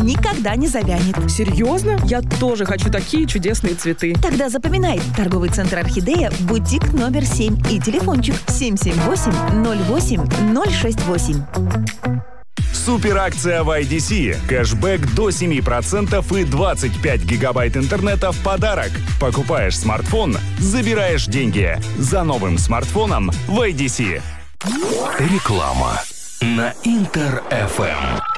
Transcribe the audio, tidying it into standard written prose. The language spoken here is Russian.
никогда не завянет. Серьезно? Я тоже хочу такие чудесные цветы. Тогда запоминай. Торговый центр «Орхидея», бутик номер 7 и телефончик 778-08-068. Суперакция в IDC. Кэшбэк до 7% и 25 гигабайт интернета в подарок. Покупаешь смартфон, забираешь деньги. За новым смартфоном в IDC. Реклама на Интер-ФМ.